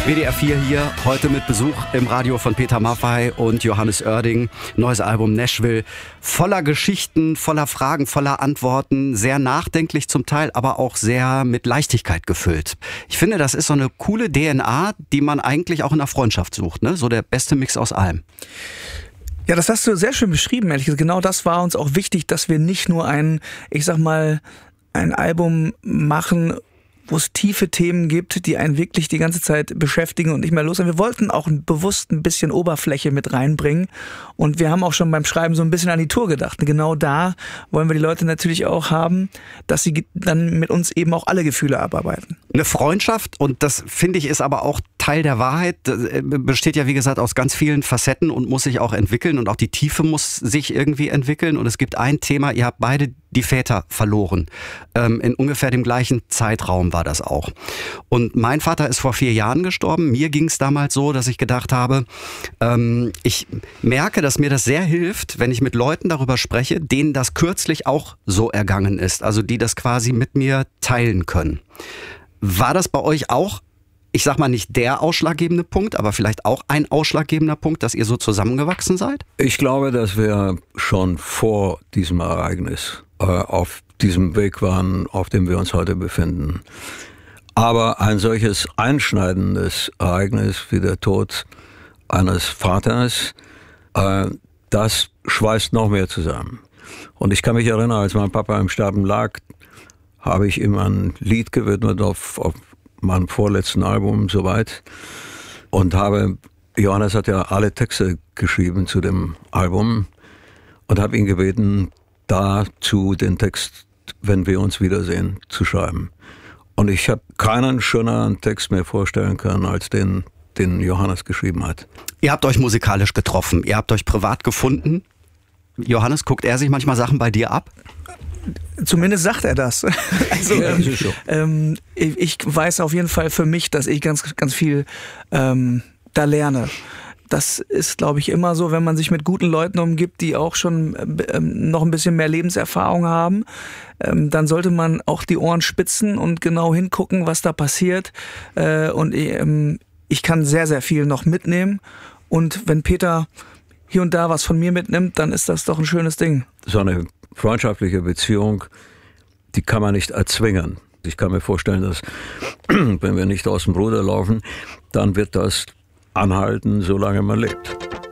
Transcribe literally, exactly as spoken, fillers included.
W D R vier hier, heute mit Besuch im Radio von Peter Maffay und Johannes Oerding. Neues Album Nashville, voller Geschichten, voller Fragen, voller Antworten, sehr nachdenklich zum Teil, aber auch sehr mit Leichtigkeit gefüllt. Ich finde, das ist so eine coole D N A, die man eigentlich auch in der Freundschaft sucht, ne? So der beste Mix aus allem. Ja, das hast du sehr schön beschrieben, ehrlich gesagt. Genau das war uns auch wichtig, dass wir nicht nur ein, ich sag mal, ein Album machen, wo es tiefe Themen gibt, die einen wirklich die ganze Zeit beschäftigen und nicht mehr los sind. Wir wollten auch bewusst ein bisschen Oberfläche mit reinbringen und wir haben auch schon beim Schreiben so ein bisschen an die Tour gedacht. Und genau da wollen wir die Leute natürlich auch haben, dass sie dann mit uns eben auch alle Gefühle abarbeiten. Eine Freundschaft, und das finde ich ist aber auch Teil der Wahrheit, besteht ja wie gesagt aus ganz vielen Facetten und muss sich auch entwickeln und auch die Tiefe muss sich irgendwie entwickeln und es gibt ein Thema, ihr habt beide die Väter verloren. Ähm, in ungefähr dem gleichen Zeitraum war das auch. Und mein Vater ist vor vier Jahren gestorben. Mir ging es damals so, dass ich gedacht habe, ähm, ich merke, dass mir das sehr hilft, wenn ich mit Leuten darüber spreche, denen das kürzlich auch so ergangen ist. Also die das quasi mit mir teilen können. War das bei euch auch, ich sag mal nicht der ausschlaggebende Punkt, aber vielleicht auch ein ausschlaggebender Punkt, dass ihr so zusammengewachsen seid? Ich glaube, dass wir schon vor diesem Ereignis äh, auf diesem Weg waren, auf dem wir uns heute befinden. Aber ein solches einschneidendes Ereignis wie der Tod eines Vaters, äh, das schweißt noch mehr zusammen. Und ich kann mich erinnern, als mein Papa im Sterben lag, habe ich ihm ein Lied gewidmet auf, auf meinem vorletzten Album soweit und habe, Johannes hat ja alle Texte geschrieben zu dem Album und habe ihn gebeten, dazu den Text, wenn wir uns wiedersehen, zu schreiben. Und ich habe keinen schöneren Text mehr vorstellen können, als den, den Johannes geschrieben hat. Ihr habt euch musikalisch getroffen, ihr habt euch privat gefunden. Johannes, guckt er sich manchmal Sachen bei dir ab? Zumindest sagt er das. Also ja, ähm, ähm, ich, ich weiß auf jeden Fall für mich, dass ich ganz, ganz viel ähm, da lerne. Das ist, glaube ich, immer so, wenn man sich mit guten Leuten umgibt, die auch schon ähm, noch ein bisschen mehr Lebenserfahrung haben, ähm, dann sollte man auch die Ohren spitzen und genau hingucken, was da passiert. Äh, und ähm, ich kann sehr, sehr viel noch mitnehmen. Und wenn Peter hier und da was von mir mitnimmt, dann ist das doch ein schönes Ding. So eine freundschaftliche Beziehung, die kann man nicht erzwingen. Ich kann mir vorstellen, dass wenn wir nicht aus dem Ruder laufen, dann wird das anhalten, solange man lebt.